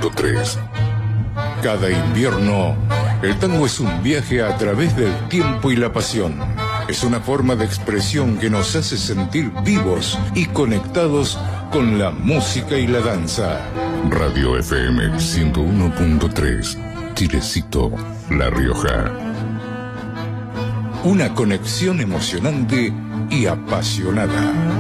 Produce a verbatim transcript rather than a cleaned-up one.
punto tres. Cada invierno, el tango es un viaje a través del tiempo y la pasión. Es una forma de expresión que nos hace sentir vivos y conectados con la música y la danza. Radio F M ciento uno punto tres, Chilecito, La Rioja. Una conexión emocionante y apasionada.